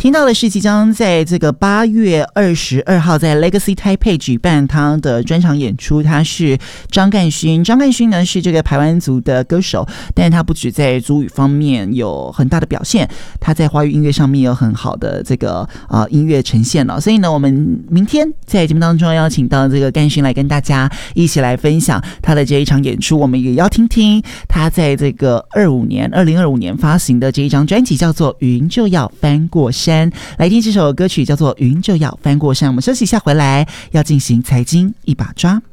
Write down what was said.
听到的是即将在这个8月22号在 Legacy Taipei 举办他的专场演出，他是张干勋。张干勋呢是这个排湾族的歌手，但是他不止在族语方面有很大的表现，他在华语音乐上面有很好的这个音乐呈现了。所以呢，我们明天在节目当中邀请到这个干勋来跟大家一起来分享他的这一场演出，我们也要听听他在这个2025年发行的这一张专辑，叫做《云就要翻过山》。来听这首歌曲叫做《云就要翻过山》。我们休息一下，回来要进行财经一把抓。